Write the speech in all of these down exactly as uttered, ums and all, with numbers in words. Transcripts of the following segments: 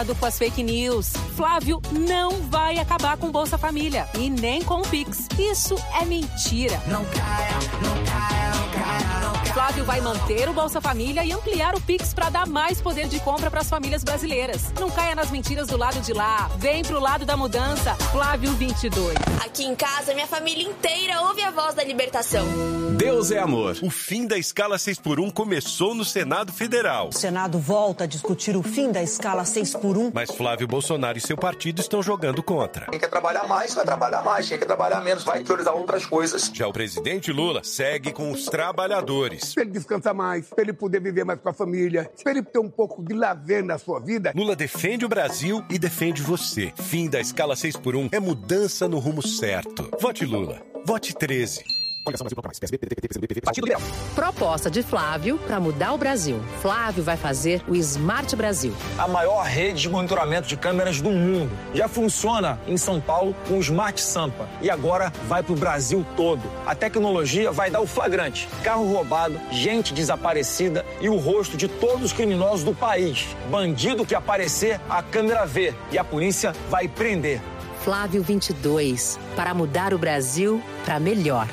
Com as fake news. Flávio não vai acabar com Bolsa Família e nem com o Pix. Isso é mentira. Não caia, não caia, não caia, não caia. Flávio vai manter o Bolsa Família e ampliar o Pix para dar mais poder de compra para as famílias brasileiras. Não caia nas mentiras do lado de lá. Vem pro lado da mudança. Flávio vinte e dois. Aqui em casa, minha família inteira ouve a voz da libertação. Deus é amor. O fim da escala seis por um começou no Senado Federal. O Senado volta a discutir o fim da escala seis por um. Mas Flávio Bolsonaro e seu partido estão jogando contra. Quem quer trabalhar mais, vai trabalhar mais. Quem quer trabalhar menos, vai priorizar outras coisas. Já o presidente Lula segue com os trabalhadores. Para ele descansar mais, para ele poder viver mais com a família, para ele ter um pouco de lazer na sua vida. Lula defende o Brasil e defende você. Fim da escala seis por um é mudança no rumo certo. Vote Lula. Vote treze. Proposta de Flávio para mudar o Brasil. Flávio vai fazer o Smart Brasil. A maior rede de monitoramento de câmeras do mundo. Já funciona em São Paulo com o Smart Sampa. E agora vai para o Brasil todo. A tecnologia vai dar o flagrante. Carro roubado, gente desaparecida e o rosto de todos os criminosos do país. Bandido que aparecer, a câmera vê. E a polícia vai prender. Flávio vinte e dois. Para mudar o Brasil para melhor.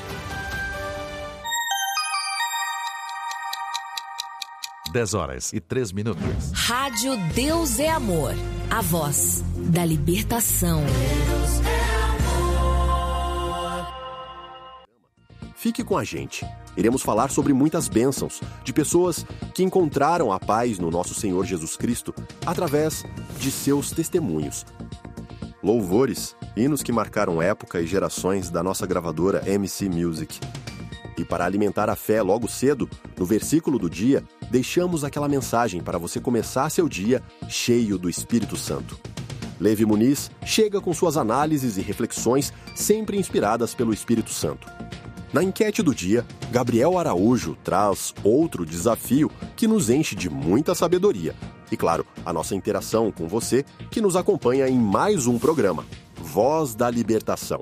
dez horas e três minutos. Rádio Deus é Amor. A voz da libertação. Deus é amor. Fique com a gente. Iremos falar sobre muitas bênçãos de pessoas que encontraram a paz no nosso Senhor Jesus Cristo através de seus testemunhos. Louvores, hinos que marcaram época e gerações da nossa gravadora M C Music. E para alimentar a fé logo cedo, no versículo do dia, deixamos aquela mensagem para você começar seu dia cheio do Espírito Santo. Levi Muniz chega com suas análises e reflexões sempre inspiradas pelo Espírito Santo. Na enquete do dia, Gabriel Araújo traz outro desafio que nos enche de muita sabedoria. E claro, a nossa interação com você que nos acompanha em mais um programa, Voz da Libertação.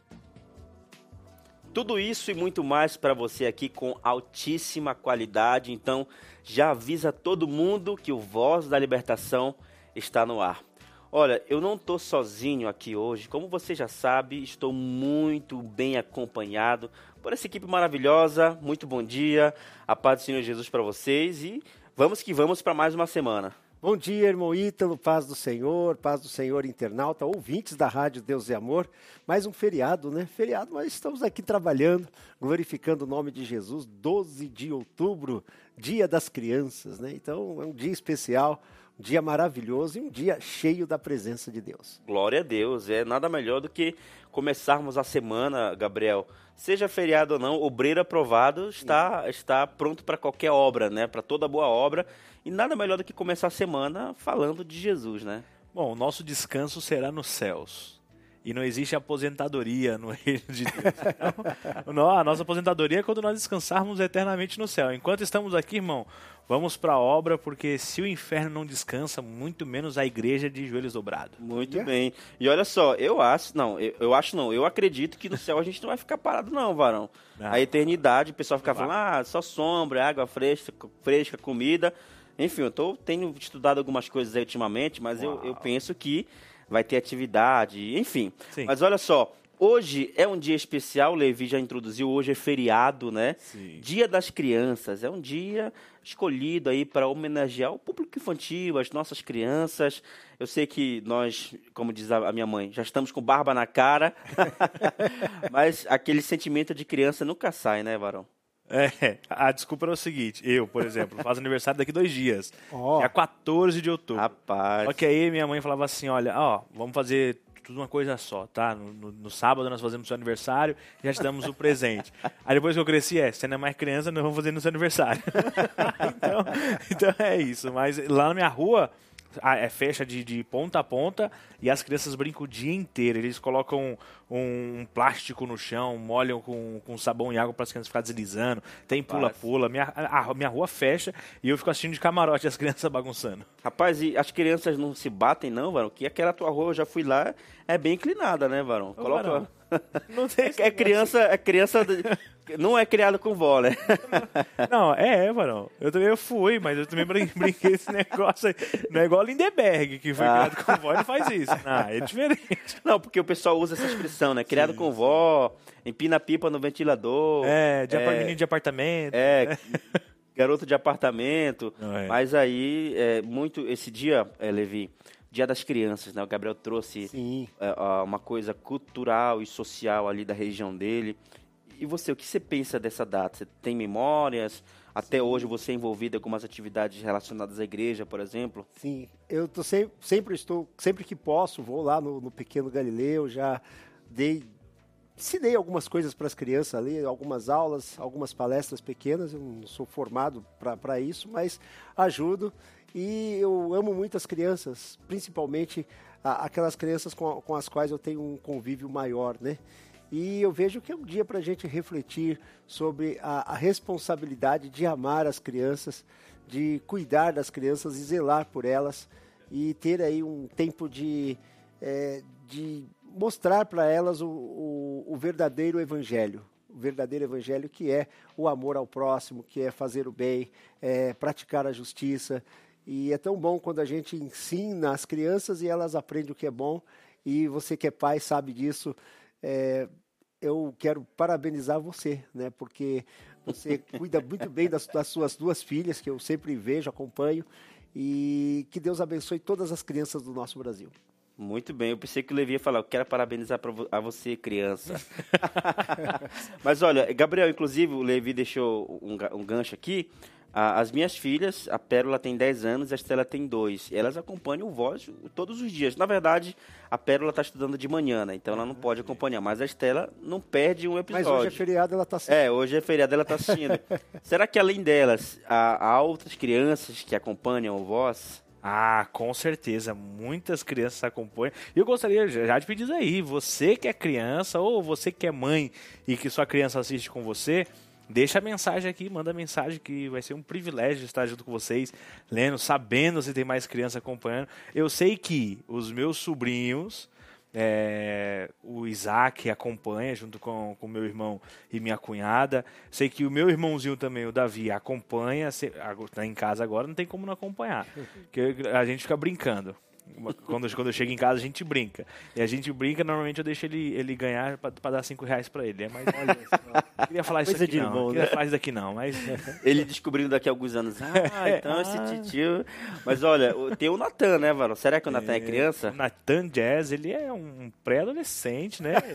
Tudo isso e muito mais para você aqui com altíssima qualidade. Então, já avisa todo mundo que o Voz da Libertação está no ar. Olha, eu não estou sozinho aqui hoje. Como você já sabe, estou muito bem acompanhado por essa equipe maravilhosa. Muito bom dia. A paz do Senhor Jesus para vocês. E vamos que vamos para mais uma semana. Bom dia, irmão Ítalo, paz do Senhor, paz do Senhor internauta, ouvintes da Rádio Deus é Amor. Mais um feriado, né? Feriado, mas estamos aqui trabalhando, glorificando o nome de Jesus, doze de outubro, Dia das Crianças, né? Então, é um dia especial, um dia maravilhoso e um dia cheio da presença de Deus. Glória a Deus, é nada melhor do que começarmos a semana, Gabriel. Seja feriado ou não, obreiro aprovado está, está pronto para qualquer obra, né? Para toda boa obra. E nada melhor do que começar a semana falando de Jesus, né? Bom, o nosso descanso será nos céus. E não existe aposentadoria no reino de Deus. Então, a nossa aposentadoria é quando nós descansarmos eternamente no céu. Enquanto estamos aqui, irmão, vamos para a obra, porque se o inferno não descansa, muito menos a igreja de joelhos dobrados. Muito yeah. bem. E olha só, eu acho, não, eu, eu acho não, eu acredito que no céu a gente não vai ficar parado não, varão. Não. A eternidade, o pessoal fica falando, ah, só sombra, água fresca, fresca, comida. Enfim, eu tô, tenho estudado algumas coisas aí ultimamente, mas eu, eu penso que vai ter atividade, enfim. Sim. Mas olha só, hoje é um dia especial, o Levi já introduziu, hoje é feriado, né? Sim. Dia das Crianças, é um dia escolhido aí para homenagear o público infantil, as nossas crianças. Eu sei que nós, como diz a minha mãe, já estamos com barba na cara, mas aquele sentimento de criança nunca sai, né, varão? É, a desculpa era o seguinte, eu, por exemplo, faço aniversário daqui dois dias, oh. dia quatorze de outubro. Rapaz. Só que aí minha mãe falava assim, olha, ó, vamos fazer tudo uma coisa só, tá? No, no, no sábado nós fazemos o seu aniversário e já te damos o presente. Aí depois que eu cresci, é, você não é mais criança, nós vamos fazer no seu aniversário. então, então é isso, mas lá na minha rua... é fecha de, de ponta a ponta e as crianças brincam o dia inteiro. Eles colocam um, um plástico no chão, molham com, com sabão e água para as crianças ficarem deslizando. Tem pula-pula. Minha, a, a minha rua fecha e eu fico assistindo de camarote as crianças bagunçando. Rapaz, e as crianças não se batem não, varão? Que aquela tua rua, eu já fui lá, é bem inclinada, né, varão? Ô, Coloca... varão. Não tem é criança, é criança não é criado com vó, né? Não, é, varão. Eu também eu fui, mas eu também brin- brinquei esse negócio aí. Não é igual o Lindeberg, que foi Ah. criado com vó e não faz isso. Não, é diferente. Não, porque o pessoal usa essa expressão, né? Criado sim, com vó, empina pipa no ventilador. É, de, é, apart- menino de apartamento. É, né? Garoto de apartamento. Não é. Mas aí, é, muito esse dia, é, Levi, Dia das Crianças, né? O Gabriel trouxe é, uma coisa cultural e social ali da região dele. E você, o que você pensa dessa data? Você tem memórias? Até Sim. hoje você é envolvido em algumas atividades relacionadas à igreja, por exemplo? Sim, eu tô sempre, sempre estou, sempre que posso, vou lá no, no Pequeno Galileu, já dei, ensinei algumas coisas para as crianças ali, algumas aulas, algumas palestras pequenas, eu não sou formado para isso, mas ajudo. E eu amo muito as crianças, principalmente a, aquelas crianças com, com as quais eu tenho um convívio maior, né? E eu vejo que é um dia para a gente refletir sobre a, a responsabilidade de amar as crianças, de cuidar das crianças e zelar por elas e ter aí um tempo de, é, de mostrar para elas o, o, o verdadeiro evangelho. O verdadeiro evangelho que é o amor ao próximo, que é fazer o bem, é praticar a justiça. E é tão bom quando a gente ensina as crianças e elas aprendem o que é bom. E você que é pai sabe disso. É, eu quero parabenizar você, né? Porque você cuida muito bem das, das suas duas filhas, que eu sempre vejo, acompanho. E que Deus abençoe todas as crianças do nosso Brasil. Muito bem, eu pensei que o Levi ia falar, eu quero parabenizar pra vo- a você, criança. Mas olha, Gabriel, inclusive, o Levi deixou um, ga- um gancho aqui. Ah, as minhas filhas, a Pérola tem dez anos e a Estela tem dois. Elas acompanham o Voz todos os dias. Na verdade, a Pérola está estudando de manhã, né? Então ela não pode acompanhar. Mas a Estela não perde um episódio. Mas hoje é feriado, ela está assistindo. É, hoje é feriado, ela está assistindo. Será que além delas, há, há outras crianças que acompanham o Voz? Ah, com certeza, muitas crianças acompanham. E eu gostaria já de pedir aí, você que é criança ou você que é mãe e que sua criança assiste com você, deixa a mensagem aqui, manda a mensagem que vai ser um privilégio estar junto com vocês, lendo, sabendo se tem mais criança acompanhando. Eu sei que os meus sobrinhos, é, o Isaac acompanha junto com o meu irmão e minha cunhada. Sei que o meu irmãozinho também, o Davi, acompanha. Está em casa agora, não tem como não acompanhar. Porque a gente fica brincando. Quando, quando eu chego em casa, a gente brinca. E a gente brinca, normalmente eu deixo ele, ele ganhar pra, pra dar cinco reais pra ele. É mais, olha, não queria falar isso aqui não. Irmão, queria né? falar isso daqui não, mas... Ele descobrindo daqui a alguns anos. Ah, então esse titio... Mas olha, tem o Natan, né, Varão? Será que o Natan é, é criança? O Natan Jazz, ele é um pré-adolescente, né?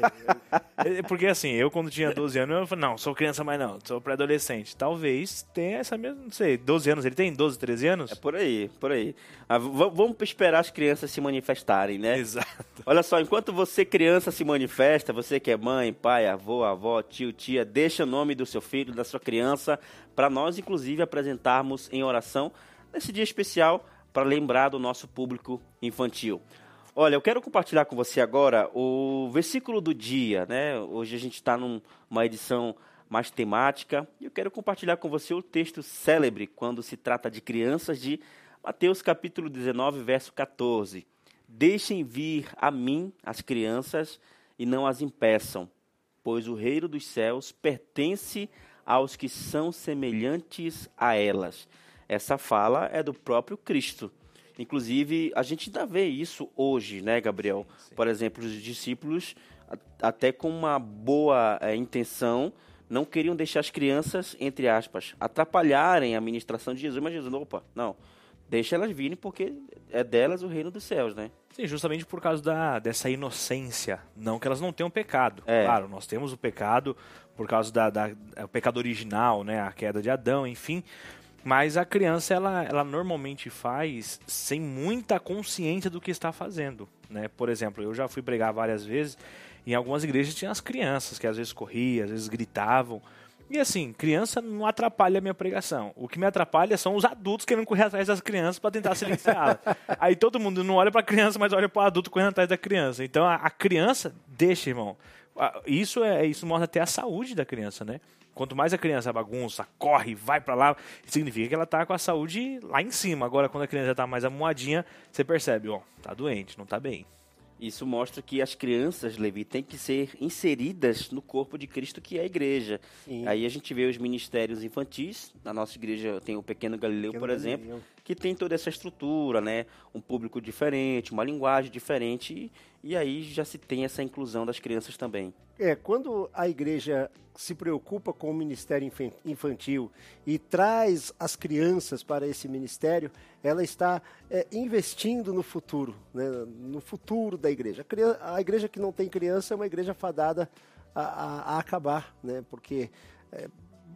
Porque assim, eu quando tinha doze anos, eu falei, não, sou criança mais não, sou pré-adolescente. Talvez tenha essa mesma, não sei, doze anos, ele tem doze, treze anos? É por aí, por aí. Ah, v- vamos esperar as crianças se manifestarem, né? Exato. Olha só, enquanto você criança se manifesta, você que é mãe, pai, avô, avó, tio, tia, deixa o nome do seu filho, da sua criança, para nós, inclusive, apresentarmos em oração nesse dia especial para lembrar do nosso público infantil. Olha, eu quero compartilhar com você agora o versículo do dia, né? Hoje a gente está numa edição mais temática e eu quero compartilhar com você o texto célebre quando se trata de crianças de Mateus capítulo dezenove, verso quatorze. Deixem vir a mim as crianças e não as impeçam, pois o reino dos céus pertence aos que são semelhantes a elas. Essa fala é do próprio Cristo. Inclusive, a gente ainda vê isso hoje, né, Gabriel? Sim. Por exemplo, os discípulos, até com uma boa é, intenção, não queriam deixar as crianças, entre aspas, atrapalharem a ministração de Jesus. Mas Jesus, opa, não, deixa elas virem porque é delas o reino dos céus, né? Sim, justamente por causa da, dessa inocência. Não que elas não tenham pecado. É. Claro, nós temos o pecado por causa da, da o pecado original, né, a queda de Adão, enfim. Mas a criança, ela, ela normalmente faz sem muita consciência do que está fazendo, né? Por exemplo, eu já fui pregar várias vezes, em algumas igrejas tinha as crianças que às vezes corriam, às vezes gritavam. E assim, criança não atrapalha a minha pregação. O que me atrapalha são os adultos querendo correr atrás das crianças para tentar silenciá-las. Aí todo mundo não olha para a criança, mas olha para o adulto correndo atrás da criança. Então a, a criança, deixa, irmão. Isso, é, isso mostra até a saúde da criança, né? Quanto mais a criança bagunça, corre, vai pra lá, significa que ela tá com a saúde lá em cima. Agora, quando a criança já tá mais amuadinha, você percebe, ó, tá doente, não tá bem. Isso mostra que as crianças, Levi, têm que ser inseridas no corpo de Cristo, que é a igreja. Sim. Aí a gente vê os ministérios infantis. Na nossa igreja tem o Pequeno Galileu, Pequeno por exemplo, Galileu. que tem toda essa estrutura, né? Um público diferente, uma linguagem diferente. E, e aí já se tem essa inclusão das crianças também. É, quando a igreja se preocupa com o ministério infantil e traz as crianças para esse ministério, ela está é, investindo no futuro, né, no futuro da igreja. A, criança, a igreja que não tem criança é uma igreja fadada a, a, a acabar, né, porque é,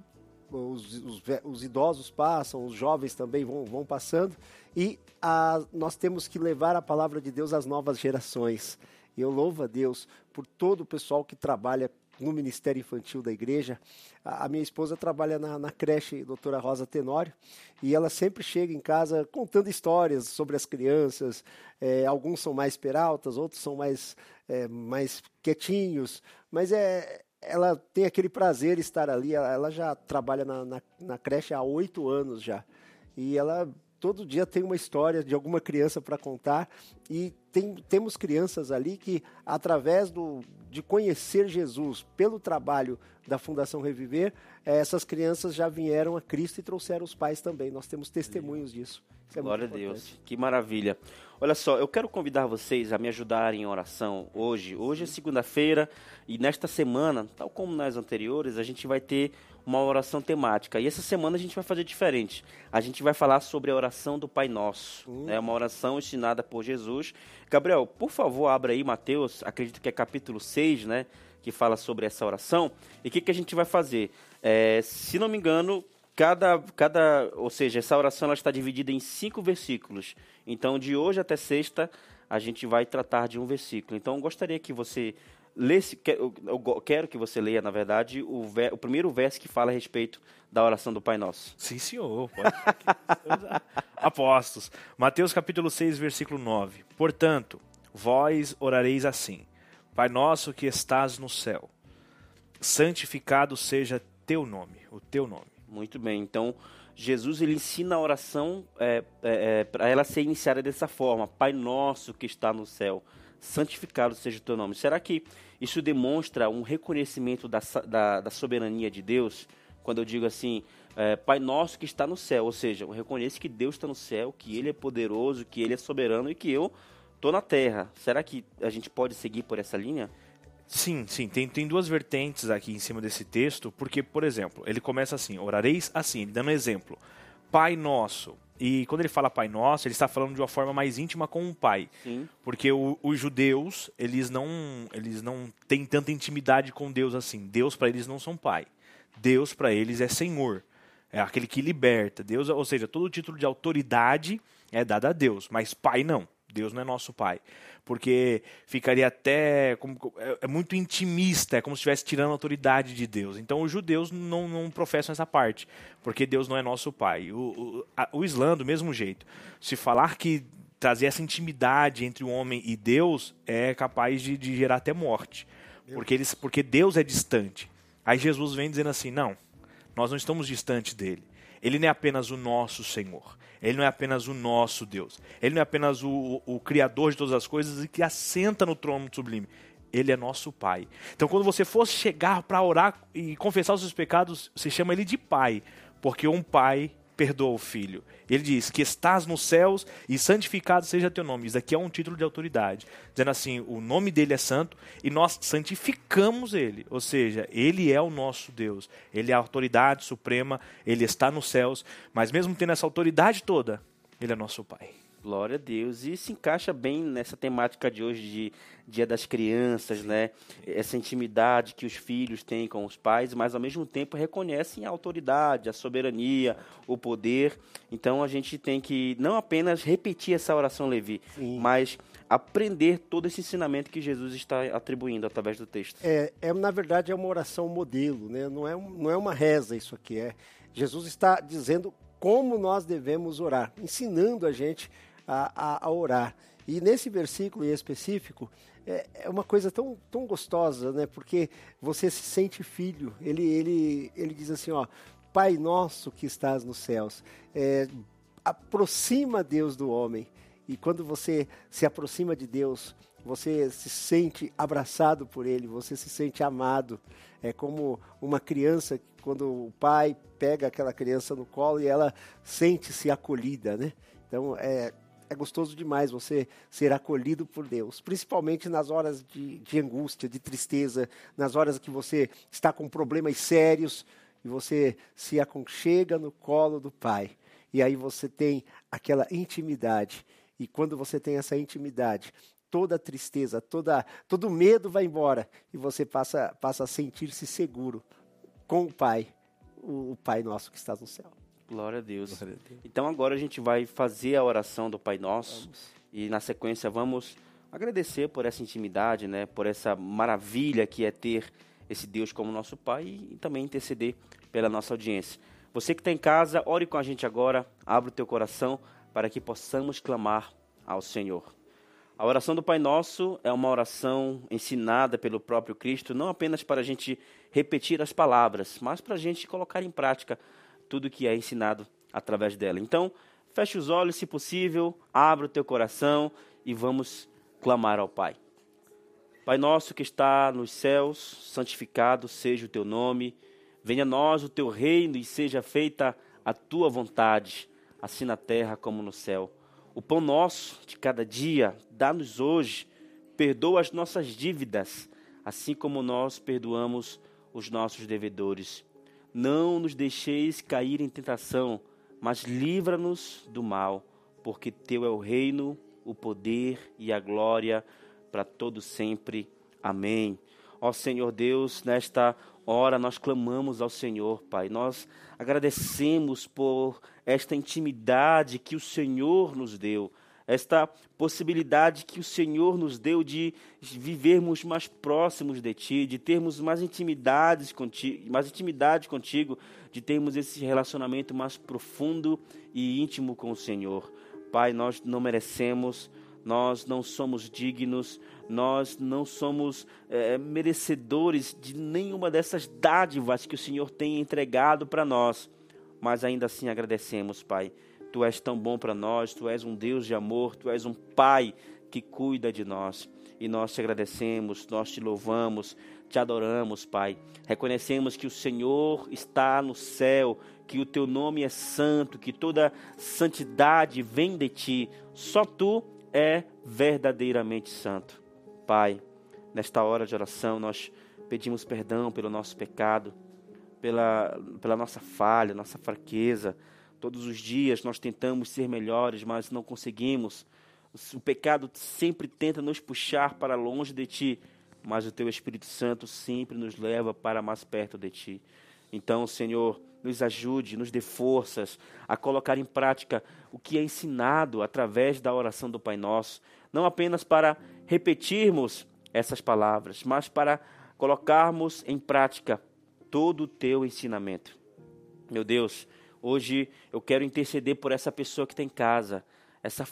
os, os, os idosos passam, os jovens também vão, vão passando, e a, nós temos que levar a palavra de Deus às novas gerações. E eu louvo a Deus por todo o pessoal que trabalha no Ministério Infantil da igreja. A, a minha esposa trabalha na, na creche doutora Rosa Tenório, e ela sempre chega em casa contando histórias sobre as crianças. É, alguns são mais peraltas, outros são mais, é, mais quietinhos, mas é, ela tem aquele prazer de estar ali. Ela, ela já trabalha na, na, na creche há oito anos já, e ela todo dia tem uma história de alguma criança para contar, e tem, temos crianças ali que, através do, de conhecer Jesus pelo trabalho da Fundação Reviver, eh, essas crianças já vieram a Cristo e trouxeram os pais também. Nós temos testemunhos disso. Isso é Glória a Deus, que maravilha. Olha só, eu quero convidar vocês a me ajudarem em oração hoje. Hoje é segunda-feira e nesta semana, tal como nas anteriores, a gente vai ter uma oração temática. E essa semana a gente vai fazer diferente. A gente vai falar sobre a oração do Pai Nosso. É né? Uma oração ensinada por Jesus. Gabriel, por favor, abra aí Mateus, acredito que é capítulo seis, né? Que fala sobre essa oração. E o que, que a gente vai fazer? É, se não me engano, cada, cada, ou seja, essa oração ela está dividida em cinco versículos. Então, de hoje até sexta, a gente vai tratar de um versículo. Então, eu gostaria que você lesse, eu quero que você leia, na verdade, o, ver, o primeiro verso que fala a respeito da oração do Pai Nosso. Sim, senhor. Pode. Apostos. Mateus capítulo seis, versículo nove. Portanto, vós orareis assim: Pai nosso que estás no céu, santificado seja teu nome, o teu nome. Muito bem, então Jesus ele ensina a oração é, é, é, para ela ser iniciada dessa forma: Pai nosso que está no céu, santificado seja o teu nome. Será que isso demonstra um reconhecimento da, da, da soberania de Deus? Quando eu digo assim, é, Pai nosso que está no céu, ou seja, eu reconheço que Deus está no céu, que Ele é poderoso, que Ele é soberano e que eu estou na terra. Será que a gente pode seguir por essa linha? Sim, sim. Tem, tem duas vertentes aqui em cima desse texto, porque, por exemplo, ele começa assim: orareis assim, dando um exemplo. Pai nosso. E quando ele fala Pai Nosso, ele está falando de uma forma mais íntima com o Pai. Sim. Porque o, os judeus, eles não, eles não têm tanta intimidade com Deus assim. Deus para eles não são Pai. Deus para eles é Senhor. É aquele que liberta. Deus, ou seja, todo o título de autoridade é dado a Deus, mas Pai não. Deus não é nosso Pai. Porque ficaria até... Como, é, é muito intimista, é como se estivesse tirando a autoridade de Deus. Então os judeus não, não professam essa parte, porque Deus não é nosso Pai. O, o, a, o Islã, do mesmo jeito. Se falar que trazer essa intimidade entre o homem e Deus é capaz de, de gerar até morte. Porque, eles, porque Deus é distante. Aí Jesus vem dizendo assim: não, nós não estamos distantes dele. Ele não é apenas o nosso Senhor. Ele não é apenas o nosso Deus. Ele não é apenas o, o, o Criador de todas as coisas e que assenta no trono sublime. Ele é nosso Pai. Então, quando você for chegar para orar e confessar os seus pecados, você chama ele de Pai, porque um pai perdoa o filho. Ele diz que estás nos céus e santificado seja teu nome. Isso aqui é um título de autoridade, dizendo assim: o nome dele é santo e nós santificamos ele. Ou seja, ele é o nosso Deus. Ele é a autoridade suprema, ele está nos céus, mas mesmo tendo essa autoridade toda, ele é nosso Pai. Glória a Deus. E se encaixa bem nessa temática de hoje, de Dia das Crianças, né? Essa intimidade que os filhos têm com os pais, mas ao mesmo tempo reconhecem a autoridade, a soberania, o poder. Então a gente tem que não apenas repetir essa oração, Levi, Sim. mas aprender todo esse ensinamento que Jesus está atribuindo através do texto. É, é na verdade, é uma oração modelo, né? Não é, não é uma reza isso aqui. É. Jesus está dizendo como nós devemos orar, ensinando a gente A, a, a orar. E nesse versículo em específico, é, é uma coisa tão, tão gostosa, né? Porque você se sente filho. Ele, ele, ele diz assim, ó: Pai nosso que estás nos céus. É, aproxima Deus do homem. E quando você se aproxima de Deus, você se sente abraçado por Ele, você se sente amado. É como uma criança, quando o pai pega aquela criança no colo e ela sente-se acolhida, né? Então, é, é gostoso demais você ser acolhido por Deus, principalmente nas horas de, de angústia, de tristeza, nas horas que você está com problemas sérios e você se aconchega no colo do Pai. E aí você tem aquela intimidade. E quando você tem essa intimidade, toda a tristeza, toda, todo o medo vai embora e você passa, passa a sentir-se seguro com o Pai, o, o Pai nosso que está no céu. Glória a Deus. Glória a Deus. Então agora a gente vai fazer a oração do Pai Nosso. Vamos. E na sequência vamos agradecer por essa intimidade, né? Por essa maravilha que é ter esse Deus como nosso Pai e também interceder pela nossa audiência. Você que está em casa, ore com a gente agora, abra o teu coração para que possamos clamar ao Senhor. A oração do Pai Nosso é uma oração ensinada pelo próprio Cristo, não apenas para a gente repetir as palavras, mas para a gente colocar em prática tudo que é ensinado através dela. Então, feche os olhos, se possível, abra o teu coração e vamos clamar ao Pai. Pai nosso que está nos céus, santificado seja o teu nome. Venha a nós o teu reino e seja feita a tua vontade, assim na terra como no céu. O pão nosso de cada dia, dá-nos hoje. Perdoa as nossas dívidas, assim como nós perdoamos os nossos devedores. Não nos deixeis cair em tentação, mas livra-nos do mal, porque teu é o reino, o poder e a glória para todo sempre. Amém. Ó Senhor Deus, nesta hora nós clamamos ao Senhor, Pai. Nós agradecemos por esta intimidade que o Senhor nos deu, esta possibilidade que o Senhor nos deu de vivermos mais próximos de Ti, de termos mais intimidades contigo, mais intimidade contigo, de termos esse relacionamento mais profundo e íntimo com o Senhor. Pai, nós não merecemos, nós não somos dignos, nós não somos é, merecedores de nenhuma dessas dádivas que o Senhor tem entregado para nós, mas ainda assim agradecemos, Pai. Tu és tão bom para nós, Tu és um Deus de amor, Tu és um Pai que cuida de nós. E nós te agradecemos, nós te louvamos, te adoramos, Pai. Reconhecemos que o Senhor está no céu, que o Teu nome é santo, que toda santidade vem de Ti. Só Tu é verdadeiramente santo. Pai, nesta hora de oração, nós pedimos perdão pelo nosso pecado, pela, pela nossa falha, nossa fraqueza. Todos os dias nós tentamos ser melhores, mas não conseguimos. O pecado sempre tenta nos puxar para longe de Ti, mas o Teu Espírito Santo sempre nos leva para mais perto de Ti. Então, Senhor, nos ajude, nos dê forças a colocar em prática o que é ensinado através da oração do Pai Nosso, não apenas para repetirmos essas palavras, mas para colocarmos em prática todo o Teu ensinamento. Meu Deus, hoje eu quero interceder por essa pessoa que está em casa, essa